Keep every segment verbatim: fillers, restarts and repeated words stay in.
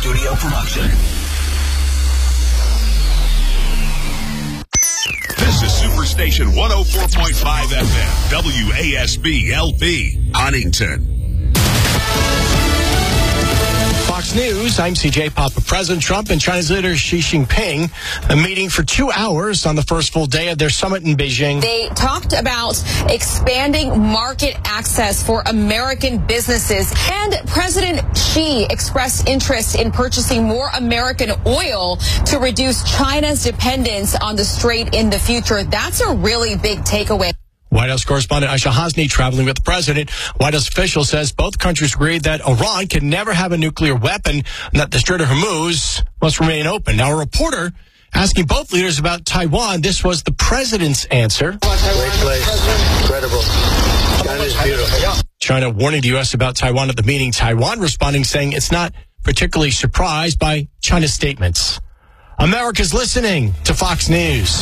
studio production. This is Superstation one oh four point five F M, W A S B L P, Huntington. Fox News, I'm C J Papa. President Trump and China's leader Xi Jinping a meeting for two hours on the first full day of their summit in Beijing. They talked about expanding market access for American businesses, and President Xi expressed interest in purchasing more American oil to reduce China's dependence on the strait in the future. That's a really big takeaway. White House correspondent Aisha Hasni traveling with the president. White House official says both countries agreed that Iran can never have a nuclear weapon and that the Strait of Hormuz must remain open. Now, a reporter asking both leaders about Taiwan. This was the president's answer. Great place. Incredible. China is beautiful. China warning the U S about Taiwan at the meeting. Taiwan responding, saying it's not particularly surprised by China's statements. America's listening to Fox News.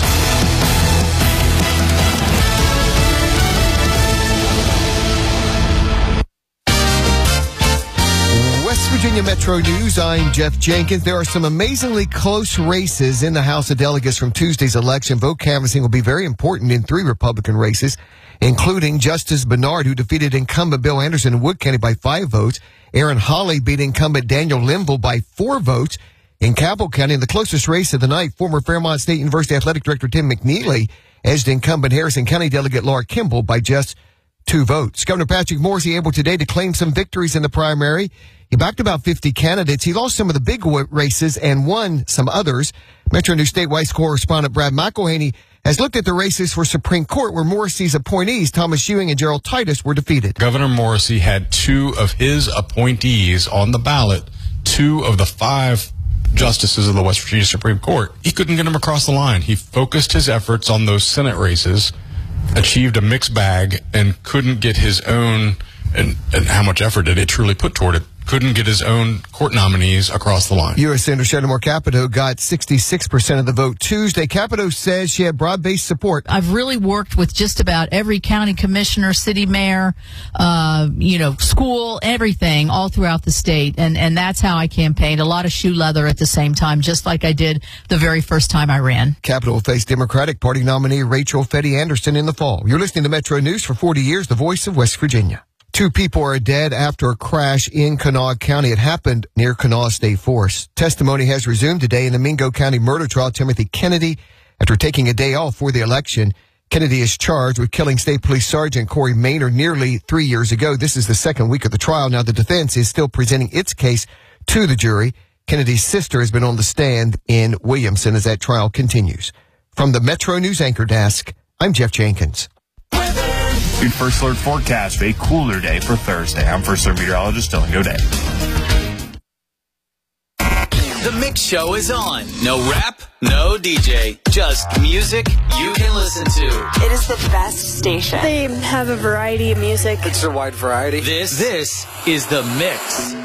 West Virginia Metro News, I'm Jeff Jenkins. There are some amazingly close races in the House of Delegates from Tuesday's election. Vote canvassing will be very important in three Republican races, including Justice Bernard, who defeated incumbent Bill Anderson in Wood County by five votes. Aaron Hawley beat incumbent Daniel Linville by four votes. In Cabell County, in the closest race of the night, former Fairmont State University Athletic Director Tim McNeely edged incumbent Harrison County Delegate Laura Kimball by just two votes. Governor Patrick Morrisey able today to claim some victories in the primary. He backed about fifty candidates. He lost some of the big races and won some others. Metro News statewide correspondent Brad McElhaney has looked at the races for Supreme Court, where Morrisey's appointees, Thomas Ewing and Gerald Titus, were defeated. Governor Morrisey had two of his appointees on the ballot, two of the five justices of the West Virginia Supreme Court. He couldn't get them across the line. He focused his efforts on those Senate races, achieved a mixed bag, and couldn't get his own, and, and how much effort did it truly put toward it, couldn't get his own court nominees across the line. U S Senator Sharon Moore Capito got sixty-six percent of the vote Tuesday. Capito says she had broad-based support. I've really worked with just about every county commissioner, city mayor, uh, you know, school, everything, all throughout the state. And, and that's how I campaigned. A lot of shoe leather at the same time, just like I did the very first time I ran. Capito will face Democratic Party nominee Rachel Fetty Anderson in the fall. You're listening to Metro News for forty years, the voice of West Virginia. Two people are dead after a crash in Kanawha County. It happened near Kanawha State Forest. Testimony has resumed today in the Mingo County murder trial. Timothy Kennedy, after taking a day off for the election, Kennedy is charged with killing State Police Sergeant Corey Maynard nearly three years ago. This is the second week of the trial. Now, the defense is still presenting its case to the jury. Kennedy's sister has been on the stand in Williamson as that trial continues. From the Metro News Anchor Desk, I'm Jeff Jenkins. Good First Alert forecast for a cooler day for Thursday. I'm First Alert meteorologist Dylan Godet. The Mix Show is on. No rap, no D J, just music you can listen to. It is the best station. They have a variety of music. It's a wide variety. This, this is The Mix.